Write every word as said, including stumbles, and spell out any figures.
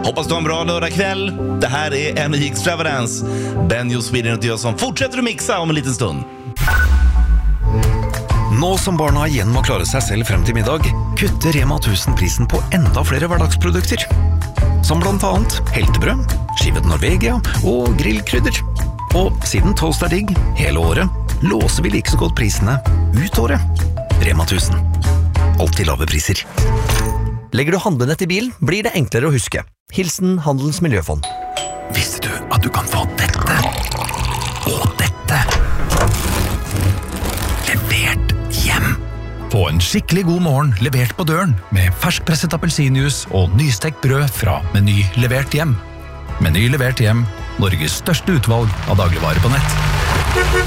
Hoppas du har en bra lördagkväll. Det här är Energy Extravagance. Benjo Sweden och jag som fortsätter att mixa om en liten stund. Nå som barna igjen må klare seg selv frem til middag, kutter Rema tusen prisen på enda flere hverdagsprodukter. Som blant annet heltebrød, skivet Norvegia og grillkrydder. Og siden toast er digg hele året, låser vi like så godt prisene ut året. Rema tusen. Alltid lave priser. Legger du handlenett i bilen, blir det enklere å huske. Hilsen Handelens Miljøfond. Visste du at du kan få dette og dette levert hjem? Få en skikkelig god morgen levert på døren med ferskpresset appelsinjuice og nystekt brød fra Meny levert hjem. Meny levert hjem, Norges største utvalg av dagligvarer på nett.